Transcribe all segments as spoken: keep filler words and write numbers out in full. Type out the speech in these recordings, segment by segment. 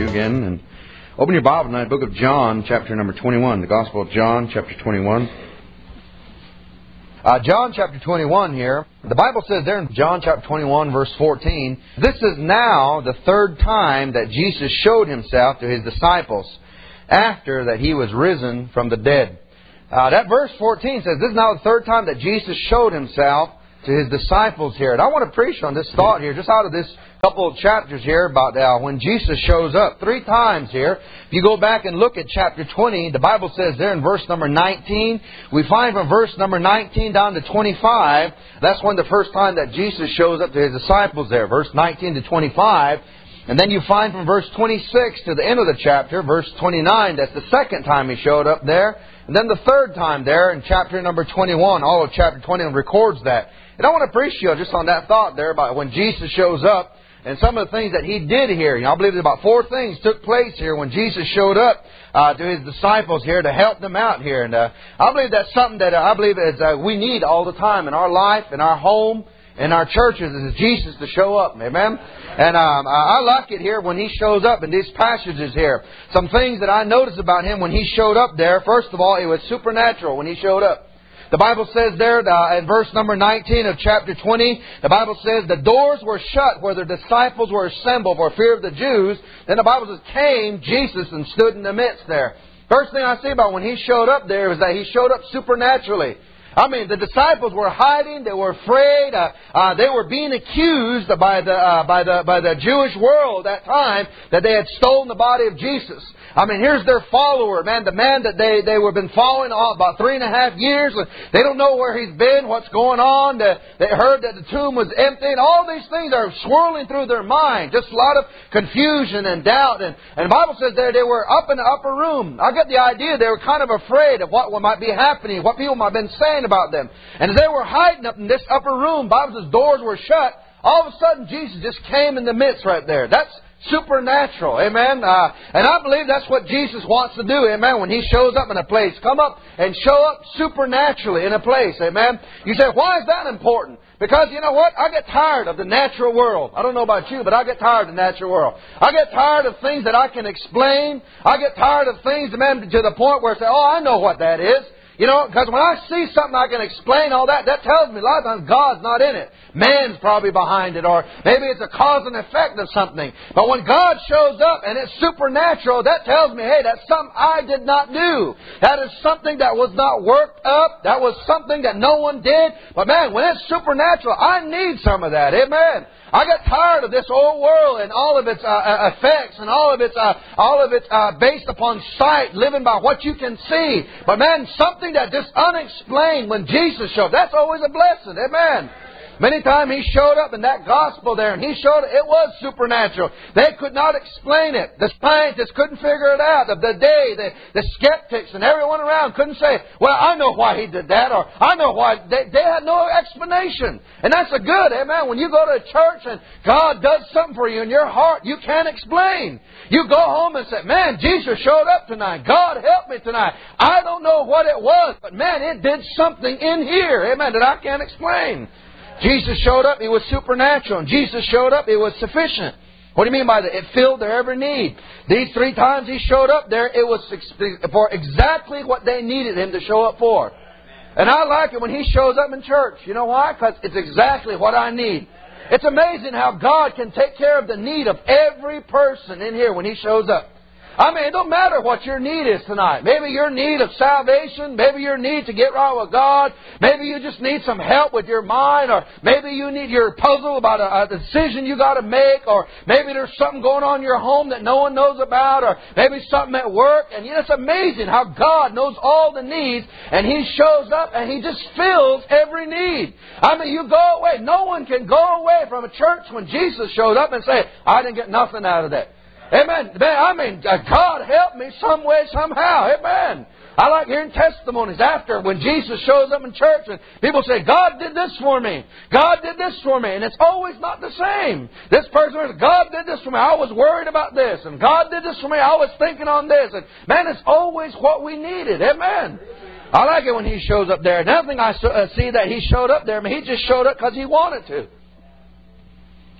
you again. And open your Bible tonight, book of John, chapter number twenty-one. The Gospel of John, chapter twenty-one. Uh, John chapter twenty-one here. The Bible says there in John chapter twenty-one, verse fourteen, "This is now the third time that Jesus showed Himself to His disciples after that He was risen from the dead." Uh, that verse fourteen says this is now the third time that Jesus showed Himself to His disciples here. And I want to preach on this thought here, just out of this couple of chapters here, about uh, when Jesus shows up. Three times here. If you go back and look at chapter twenty, the Bible says there in verse number nineteen, we find from verse number nineteen down to twenty-five, that's when the first time that Jesus shows up to His disciples there, verse nineteen to twenty-five. And then you find from verse twenty-six to the end of the chapter, verse twenty-nine, that's the second time He showed up there. And then the third time there in chapter number twenty-one, all of chapter twenty records that. And I want to preach to you just on that thought there about when Jesus shows up and some of the things that He did here. You know, I believe about four things took place here when Jesus showed up uh, to His disciples here to help them out here. And uh, I believe that's something that uh, I believe is uh, we need all the time in our life, in our home, in our churches, is Jesus to show up. Amen? And um, I like it here when He shows up in these passages here. Some things that I noticed about Him when He showed up there. First of all, it was supernatural when He showed up. The Bible says there uh, in verse number nineteen of chapter twenty, the Bible says the doors were shut where the disciples were assembled for fear of the Jews. Then the Bible says came Jesus and stood in the midst there. First thing I see about when He showed up there is that He showed up supernaturally. I mean, the disciples were hiding. They were afraid. Uh, uh, they were being accused by the uh, by the by the Jewish world at that time that they had stolen the body of Jesus. I mean, here's their follower, man, the man that they they were been following all about three and a half years. They don't know where he's been, what's going on. They, they heard that the tomb was empty, and all these things are swirling through their mind. Just a lot of confusion and doubt. And, and the Bible says there they were up in the upper room. I get the idea they were kind of afraid of what might be happening, what people might have been saying about them. And as they were hiding up in this upper room, the Bible says doors were shut. All of a sudden, Jesus just came in the midst right there. That's supernatural. Amen. Uh, and I believe that's what Jesus wants to do. Amen. When He shows up in a place, come up and show up supernaturally in a place. Amen. You say, why is that important? Because you know what? I get tired of the natural world. I don't know about you, but I get tired of the natural world. I get tired of things that I can explain. I get tired of things, man, to the point where I say, oh, I know what that is. You know, because when I see something I can explain all that, that tells me a lot of times God's not in it. Man's probably behind it, or maybe it's a cause and effect of something. But when God shows up and it's supernatural, that tells me, hey, that's something I did not do. That is something that was not worked up. That was something that no one did. But man, when it's supernatural, I need some of that. Amen. I got tired of this old world and all of its uh, effects and all of its uh, all of its uh, based upon sight, living by what you can see. But man, something that just unexplained when Jesus showed, that's always a blessing. Amen. Many times He showed up in that gospel there, and He showed it, it was supernatural. They could not explain it. The scientists couldn't figure it out. The, the day, the, the skeptics and everyone around couldn't say, well, I know why He did that, or I know why. They, they had no explanation. And that's a good, amen. When you go to a church and God does something for you in your heart, you can't explain. You go home and say, man, Jesus showed up tonight. God helped me tonight. I don't know what it was, but man, it did something in here, amen, that I can't explain. Jesus showed up, He was supernatural. And Jesus showed up, it was sufficient. What do you mean by that? It filled their every need. These three times He showed up there, it was for exactly what they needed Him to show up for. And I like it when He shows up in church. You know why? Because it's exactly what I need. It's amazing how God can take care of the need of every person in here when He shows up. I mean, it don't matter what your need is tonight. Maybe your need of salvation. Maybe your need to get right with God. Maybe you just need some help with your mind. Or maybe you need your puzzle about a, a decision you got to make. Or maybe there's something going on in your home that no one knows about. Or maybe something at work. And you know, it's amazing how God knows all the needs. And He shows up and He just fills every need. I mean, you go away. No one can go away from a church when Jesus showed up and say, I didn't get nothing out of that. Amen. I mean, God help me some way, somehow. Amen. I like hearing testimonies after when Jesus shows up in church and people say, God did this for me. God did this for me. And it's always not the same. This person says, God did this for me. I was worried about this. And God did this for me. I was thinking on this. And man, it's always what we needed. Amen. I like it when He shows up there. Another thing I see that He showed up there, I mean, He just showed up because He wanted to.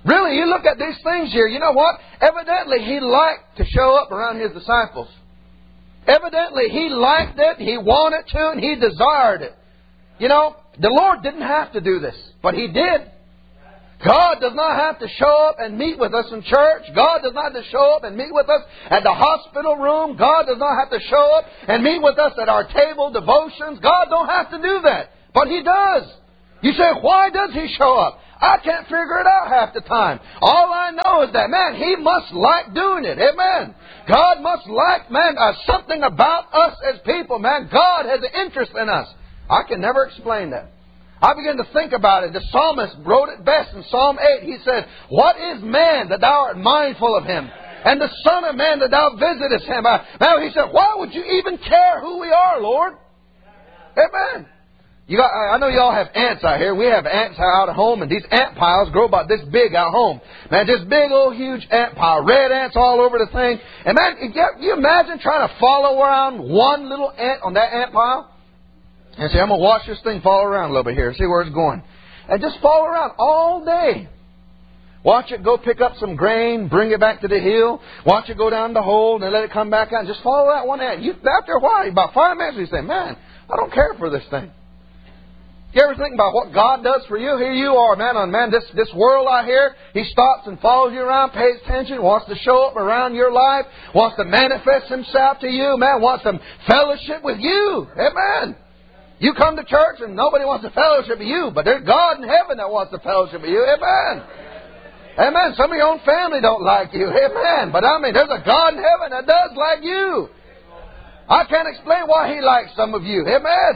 Really, you look at these things here, you know what? Evidently, He liked to show up around His disciples. Evidently, He liked it, He wanted to, and He desired it. You know, the Lord didn't have to do this, but He did. God does not have to show up and meet with us in church. God does not have to show up and meet with us at the hospital room. God does not have to show up and meet with us at our table devotions. God don't have to do that, but He does. You say, why does He show up? I can't figure it out half the time. All I know is that, man, He must like doing it. Amen. God must like, man, uh, something about us as people. Man, God has an interest in us. I can never explain that. I began to think about it. The psalmist wrote it best in Psalm eight. He said, what is man that Thou art mindful of him? And the Son of Man that Thou visitest him. Uh, now he said, why would you even care who we are, Lord? Amen. You got, I know you all have ants out here. We have ants out at home, and these ant piles grow about this big out home. Man, just big old huge ant pile. Red ants all over the thing. And man, can you imagine trying to follow around one little ant on that ant pile? And say, I'm going to watch this thing follow around a little bit here, see where it's going. And just follow around all day. Watch it go pick up some grain, bring it back to the hill. Watch it go down the hole, and then let it come back out. And just follow that one ant. You, after a while, about five minutes, you say, man, I don't care for this thing. You ever think about what God does for you? Here you are, man, on man, this, this world out here, He stops and follows you around, pays attention, wants to show up around your life, wants to manifest Himself to you, man, wants some fellowship with you. Amen. You come to church and nobody wants to fellowship with you, but there's God in heaven that wants to fellowship with you. Amen. Amen. Some of your own family don't like you. Amen. But I mean, there's a God in heaven that does like you. I can't explain why He likes some of you. Amen.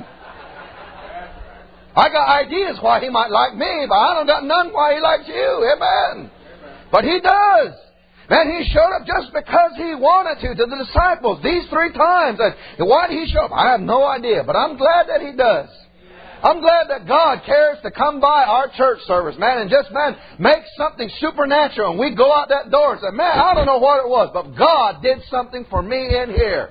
I got ideas why He might like me, but I don't got none why He likes you. Amen. But He does. Man, He showed up just because He wanted to, to the disciples, these three times. And why did He show up? I have no idea, but I'm glad that He does. I'm glad that God cares to come by our church service, man, and just, man, make something supernatural. And we go out that door and say, man, I don't know what it was, but God did something for me in here.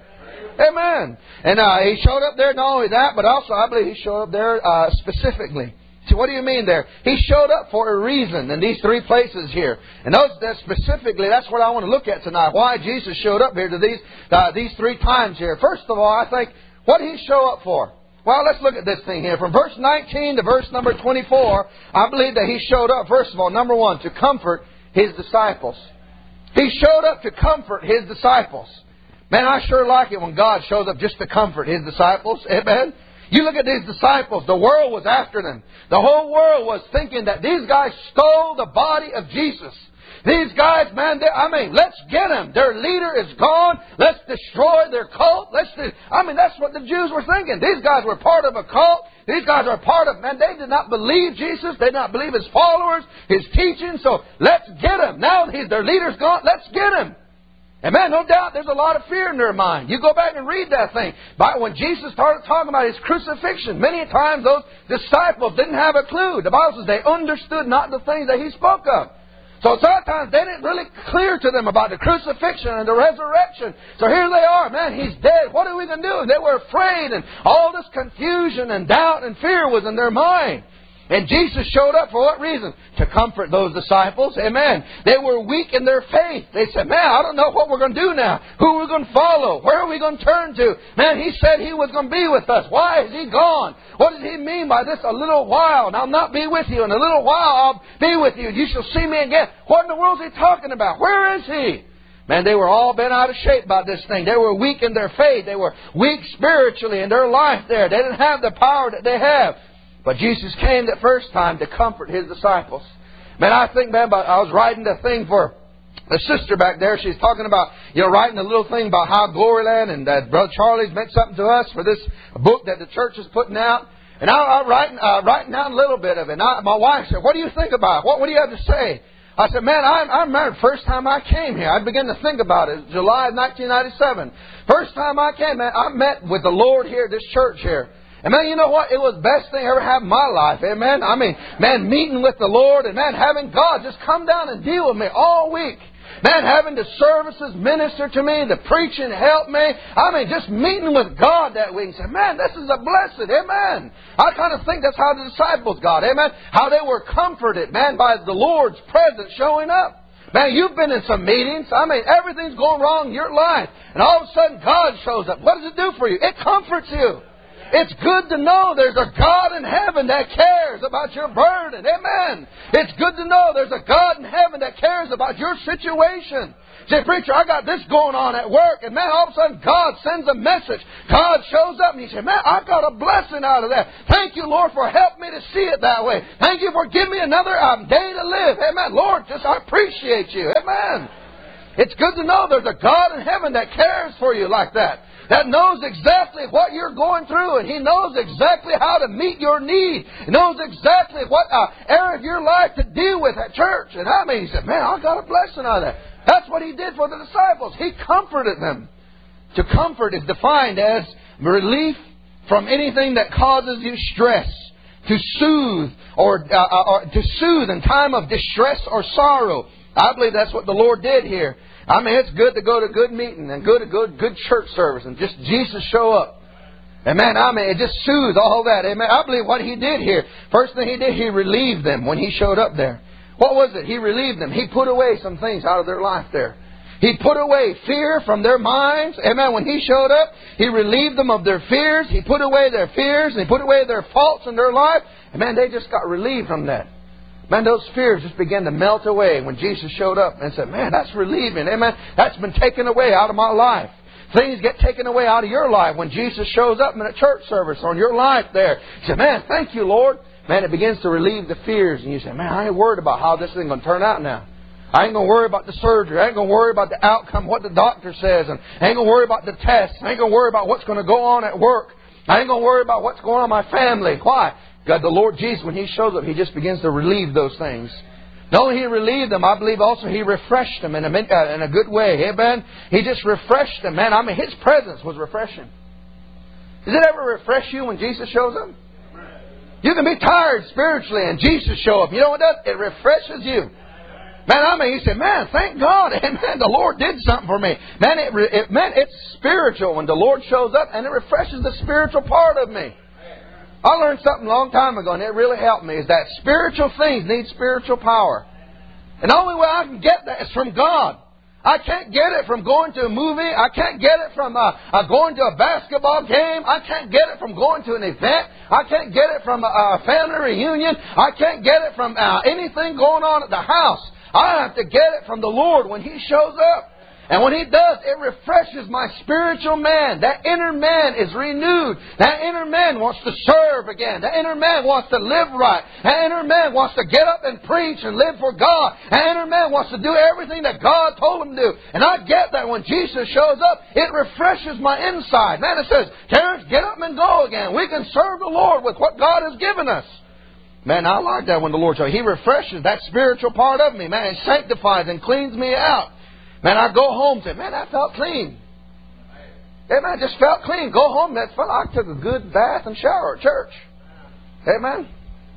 Amen. And uh, He showed up there, not only that, but also I believe He showed up there uh, specifically. See, what do you mean there? He showed up for a reason in these three places here. And those that specifically, that's what I want to look at tonight. Why Jesus showed up here to these uh, these three times here. First of all, I think, what did He show up for? Well, let's look at this thing here. From verse nineteen to verse number twenty-four, I believe that He showed up, first of all, number one, to comfort His disciples. He showed up to comfort His disciples. Man, I sure like it when God shows up just to comfort His disciples. Amen. You look at these disciples, the world was after them. The whole world was thinking that these guys stole the body of Jesus. These guys, man, they, I mean, let's get them. Their leader is gone. Let's destroy their cult. Let's. Do, I mean, that's what the Jews were thinking. These guys were part of a cult. These guys are part of, man, they did not believe Jesus. They did not believe His followers, His teaching. So let's get them. Now he's, their leader's gone. Let's get them. And man, no doubt there's a lot of fear in their mind. You go back and read that thing. But when Jesus started talking about His crucifixion, many times those disciples didn't have a clue. The Bible says they understood not the things that He spoke of. So sometimes they didn't really clear to them about the crucifixion and the resurrection. So here they are, man, He's dead. What are we going to do? And they were afraid, and all this confusion and doubt and fear was in their mind. And Jesus showed up for what reason? To comfort those disciples. Amen. They were weak in their faith. They said, man, I don't know what we're going to do now. Who are we going to follow? Where are we going to turn to? Man, He said He was going to be with us. Why is He gone? What does He mean by this? A little while, and I'll not be with you. In a little while, I'll be with you. You shall see me again. What in the world is He talking about? Where is He? Man, they were all bent out of shape about this thing. They were weak in their faith. They were weak spiritually in their life there. They didn't have the power that they have. But Jesus came the first time to comfort His disciples. Man, I think, man, but I was writing the thing for the sister back there. She's talking about, you know, writing a little thing about how Gloryland and that Brother Charlie's meant something to us for this book that the church is putting out. And I was writing, uh, writing down a little bit of it. And I, my wife said, what do you think about it? What, what do you have to say? I said, man, I, I remember the first time I came here. I began to think about it. July of nineteen ninety-seven. First time I came, man, I met with the Lord here at this church here. And man, you know what? It was the best thing I ever had in my life. Amen. I mean, man, meeting with the Lord and man, having God just come down and deal with me all week. Man, having the services minister to me, the preaching help me. I mean, just meeting with God that week and say, man, this is a blessing. Amen. I kind of think that's how the disciples got. Amen. How they were comforted, man, by the Lord's presence showing up. Man, you've been in some meetings. I mean, everything's going wrong in your life. And all of a sudden, God shows up. What does it do for you? It comforts you. It's good to know there's a God in heaven that cares about your burden. Amen. It's good to know there's a God in heaven that cares about your situation. Say, preacher, I got this going on at work. And man, all of a sudden God sends a message. God shows up and you say, man, I got a blessing out of that. Thank you, Lord, for helping me to see it that way. Thank you for giving me another um, day to live. Amen. Lord, just I appreciate you. Amen. It's good to know there's a God in heaven that cares for you like that. That knows exactly what you're going through, and He knows exactly how to meet your need. He knows exactly what uh, area of your life to deal with at church. And I mean, He said, man, I got a blessing out of that. That's what He did for the disciples. He comforted them. To comfort is defined as relief from anything that causes you stress. To soothe or, uh, or to soothe in time of distress or sorrow. I believe that's what the Lord did here. I mean, it's good to go to a good meeting and go to good, good church service and just Jesus show up. Amen. I mean, it just soothes all that. Amen. I believe what He did here. First thing He did, He relieved them when He showed up there. What was it? He relieved them. He put away some things out of their life there. He put away fear from their minds. Amen. When He showed up, He relieved them of their fears. He put away their fears. And He put away their faults in their life. And man, they just got relieved from that. Man, those fears just began to melt away when Jesus showed up and said, man, that's relieving. Amen. That's been taken away out of my life. Things get taken away out of your life when Jesus shows up in a church service or in your life there. You say, man, thank you, Lord. Man, it begins to relieve the fears. And you say, man, I ain't worried about how this thing going to turn out now. I ain't going to worry about the surgery. I ain't going to worry about the outcome, what the doctor says. And I ain't going to worry about the tests. I ain't going to worry about what's going to go on at work. I ain't going to worry about what's going on in my family. Why? God, the Lord Jesus, when He shows up, He just begins to relieve those things. Not only He relieved them, I believe also He refreshed them in a, uh, in a good way. Amen? He just refreshed them. Man, I mean, His presence was refreshing. Does it ever refresh you when Jesus shows up? You can be tired spiritually and Jesus show up. You know what it does? It refreshes you. Man, I mean, you say, man, thank God. Amen. The Lord did something for me. Man, it, it, man, it's spiritual when the Lord shows up and it refreshes the spiritual part of me. I learned something a long time ago, and it really helped me, is that spiritual things need spiritual power. And the only way I can get that is from God. I can't get it from going to a movie. I can't get it from uh, uh, going to a basketball game. I can't get it from going to an event. I can't get it from a, a family reunion. I can't get it from uh, anything going on at the house. I have to get it from the Lord when He shows up. And when He does, it refreshes my spiritual man. That inner man is renewed. That inner man wants to serve again. That inner man wants to live right. That inner man wants to get up and preach and live for God. That inner man wants to do everything that God told him to do. And I get that when Jesus shows up, it refreshes my inside. Man, it says, Terrence, get up and go again. We can serve the Lord with what God has given us. Man, I like that when the Lord shows up. He refreshes that spiritual part of me. Man, it sanctifies and cleans me out. Man, I go home and say, man, I felt clean. Amen. I just felt clean. Go home. That felt like I took a good bath and shower at church. Amen.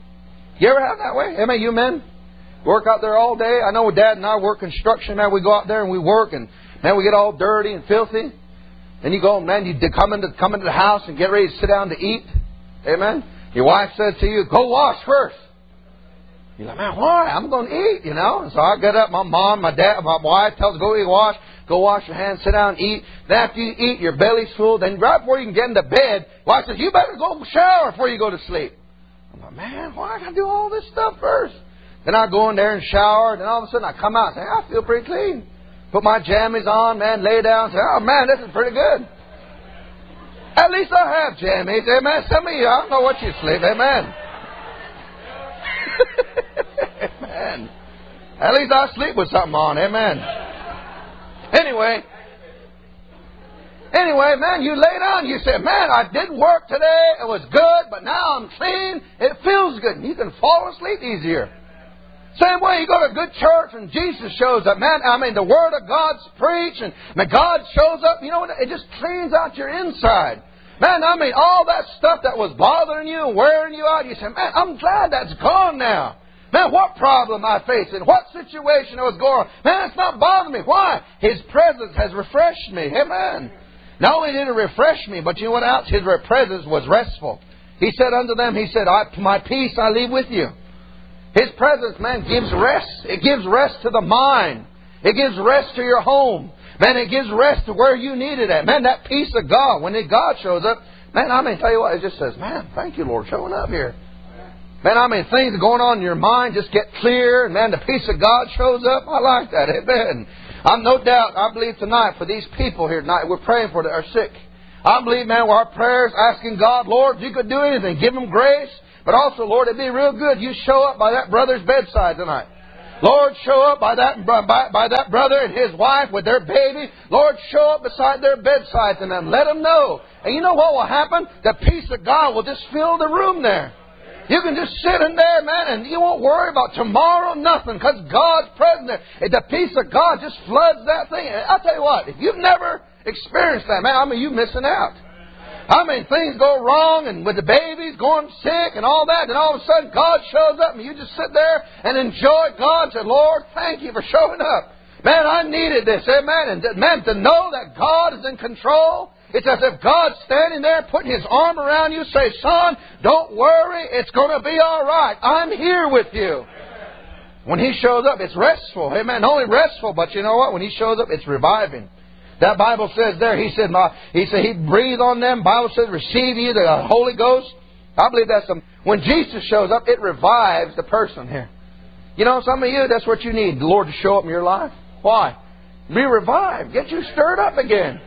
You ever have that way? Amen. You men work out there all day. I know Dad and I work construction. Man, we go out there and we work, and man, we get all dirty and filthy. Then you go home, man, you come into come into the house and get ready to sit down to eat. Amen. Your wife says to you, "Go wash first." You're like, man, why? I'm going to eat, you know. And so I get up, my mom, my dad, my wife tells me, go eat, wash, go wash your hands, sit down and eat. Then after you eat, your belly's full. Then right before you can get into bed, wife says, you better go shower before you go to sleep. I'm like, man, why I got to do all this stuff first? Then I go in there and shower. Then all of a sudden I come out and say, I feel pretty clean. Put my jammies on, man, lay down and say, oh, man, this is pretty good. At least I have jammies, amen. Some of you, I don't know what you sleep, amen. Amen. At least I sleep with something on. Amen. Anyway. Anyway, man, you lay down. You say, man, I did work today. It was good, but now I'm clean. It feels good. And you can fall asleep easier. Same way, you go to a good church and Jesus shows up. Man, I mean, the Word of God's preached and man, God shows up. You know what? It just cleans out your inside. Man, I mean, all that stuff that was bothering you and wearing you out, you say, man, I'm glad that's gone now. Man, what problem I facing? What situation I was going on? Man, it's not bothering me. Why? His presence has refreshed me. Amen. Not only did it refresh me, but you know what else? His presence was restful. He said unto them, He said, I, my peace I leave with you. His presence, man, gives rest. It gives rest to the mind. It gives rest to your home. Man, it gives rest to where you need it at. Man, that peace of God, when God shows up, man, I mean, tell you what, it just says, man, thank you, Lord, showing up here. Man, I mean, things going on in your mind just get clear, and man, the peace of God shows up. I like that. Amen. I'm no doubt, I believe tonight, for these people here tonight, we're praying for that are sick. I believe, man, with our prayers, asking God, Lord, if you could do anything, give them grace. But also, Lord, it'd be real good you show up by that brother's bedside tonight. Lord, show up by that by, by that brother and his wife with their baby. Lord, show up beside their bedside to them. Let them know. And you know what will happen? The peace of God will just fill the room there. You can just sit in there, man, and you won't worry about tomorrow, nothing, because God's present there. And the peace of God just floods that thing. And I'll tell you what, if you've never experienced that, man, I mean, you're missing out. I mean, things go wrong, and with the babies going sick and all that, and all of a sudden God shows up, and you just sit there and enjoy God and say, Lord, thank you for showing up. Man, I needed this, amen. And man, to know that God is in control, it's as if God's standing there putting His arm around you, say, son, don't worry, it's going to be all right. I'm here with you. When He shows up, it's restful, amen. Not only restful, but you know what? When He shows up, it's reviving. That Bible says there, He said, my, He said He breathed on them. Bible says, receive ye the Holy Ghost. I believe that's some. When Jesus shows up, it revives the person here. You know, some of you, that's what you need, the Lord to show up in your life. Why? Be revived. Get you stirred up again.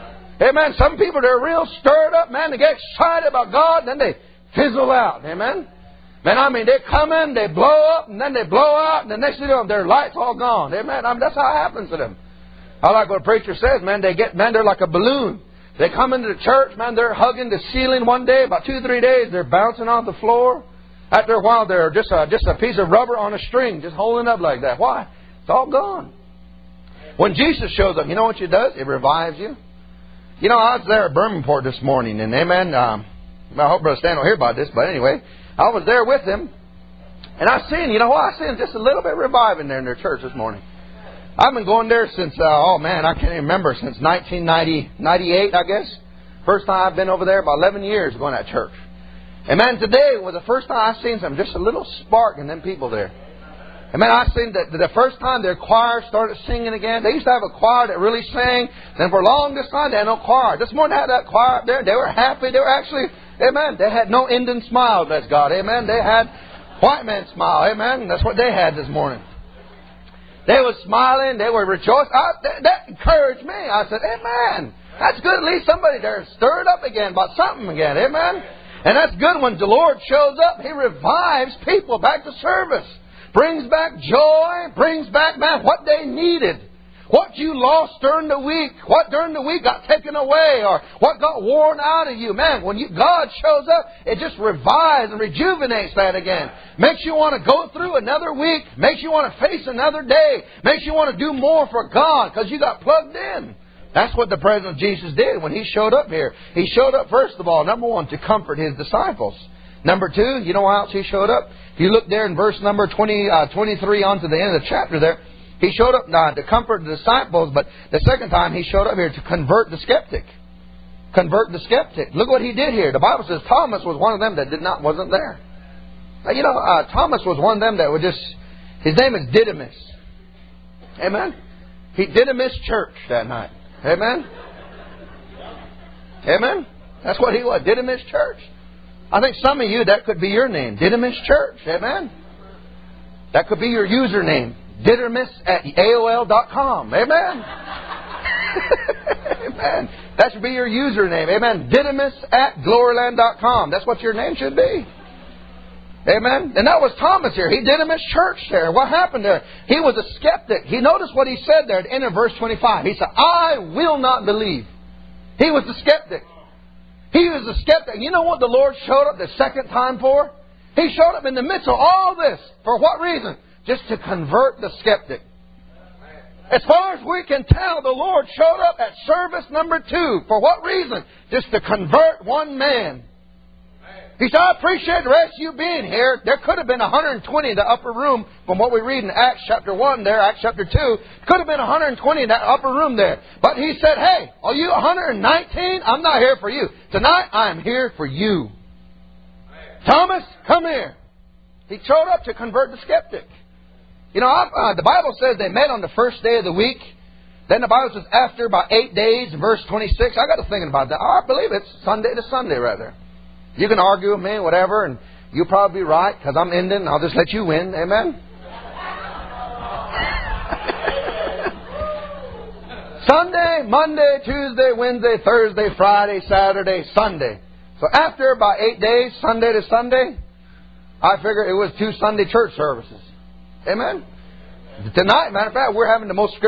Amen. Some people, they're real stirred up, man. They get excited about God, and then they fizzle out. Amen. Man, I mean, they come in, they blow up, and then they blow out, and the next thing you know, their light's all gone. Amen. I mean, that's how it happens to them. I like what a preacher says, man. They get, man, they're like a balloon. They come into the church, man. They're hugging the ceiling one day. About two, three days, they're bouncing off the floor. After a while, they're just a, just a piece of rubber on a string, just holding up like that. Why? It's all gone. When Jesus shows up, you know what He does? It revives you. You know, I was there at Birmingham this morning, and amen. Um, I hope Brother Stan will hear about this, but anyway, I was there with him, and I seen, you know what? I seen just a little bit reviving there in their church this morning. I've been going there since, uh, oh man, I can't even remember, since nineteen ninety-eight, I guess. First time I've been over there, about eleven years going to that church. And man, today was the first time I've seen some, just a little spark in them people there. And man, I seen that the first time their choir started singing again. They used to have a choir that really sang. Then for a long time, they had no choir. This morning they had that choir up there. They were happy. They were actually, amen, they had no Indian smile, bless God, amen. They had white man smile, amen. That's what they had this morning. They were smiling. They were rejoicing. I, that, that encouraged me. I said, amen. That's good. At least somebody there stirred up again about something again. Amen. And that's good when the Lord shows up. He revives people back to service. Brings back joy. Brings back, man, what they needed. What you lost during the week. What during the week got taken away. Or what got worn out of you. Man, when you, God shows up, it just revives and rejuvenates that again. Makes you want to go through another week. Makes you want to face another day. Makes you want to do more for God because you got plugged in. That's what the presence of Jesus did when He showed up here. He showed up, first of all, number one, to comfort His disciples. Number two, you know how else He showed up? If you look there in verse number twenty, uh, twenty-three on to the end of the chapter there, He showed up not to comfort the disciples, but the second time He showed up here to convert the skeptic. Convert the skeptic. Look what He did here. The Bible says Thomas was one of them that did not wasn't there. Now, you know, uh, Thomas was one of them that would just, his name is Didymus. Amen? He Didymus church that night. Amen? Amen? That's what he was, Didymus church. I think some of you, that could be your name, Didymus church. Amen? That could be your username. Didymus at A O L dot com. Amen. Amen. That should be your username. Amen. Didymus at Gloryland dot com. That's what your name should be. Amen. And that was Thomas here. He Didymus church there. What happened there? He was a skeptic. He noticed what he said there at the end of verse twenty-five. He said, I will not believe. He was the skeptic. He was a skeptic. You know what the Lord showed up the second time for? He showed up in the midst of all this. For what reason? Just to convert the skeptic. As far as we can tell, the Lord showed up at service number two. For what reason? Just to convert one man. He said, I appreciate the rest of you being here. There could have been one hundred twenty in the upper room from what we read in Acts chapter one there, Acts chapter two. Could have been one hundred twenty in that upper room there. But he said, hey, are you one hundred nineteen? I'm not here for you. Tonight, I am here for you. Thomas, come here. He showed up to convert the skeptic. You know, uh, the Bible says they met on the first day of the week. Then the Bible says after about eight days, verse twenty-six. I got to thinking about that. Oh, I believe it's Sunday to Sunday right there. You can argue with me, whatever, and you'll probably be right because I'm Indian. I'll just let you win. Amen? Sunday, Monday, Tuesday, Wednesday, Thursday, Friday, Saturday, Sunday. So after about eight days, Sunday to Sunday, I figure it was two Sunday church services. Amen? Tonight, matter of fact, we're having the most scripture